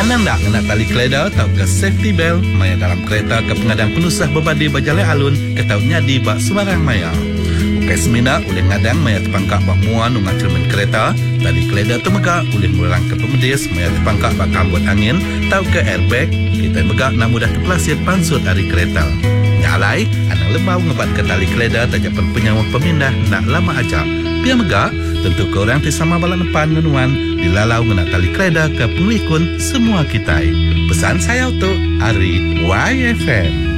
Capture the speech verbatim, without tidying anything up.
Anang nak kena tali keleda atau ke safety belt maya dalam kereta ke pengadang penusah berbadi berjalan alun ke tau nyadi bak sembarang maya. Ukai semina oleh ngadang maya terpangkak bak muan ungat cermin kereta, tali keleda temegak oleh murang ke pemedis maya terpangkak bak kambut angin tau ke airbag, kita megak nak mudah terpelasir pansut hari kereta. Nyalai, anang lebau ngebat ke tali keleda tajapan penyawa pemindah nak lama ajak. Pia megak, tentu korang tisama balak depan ngenuan dilalau ngena tali keleda ke pengikun semua kita. Pesan saya untuk Ari Y F M.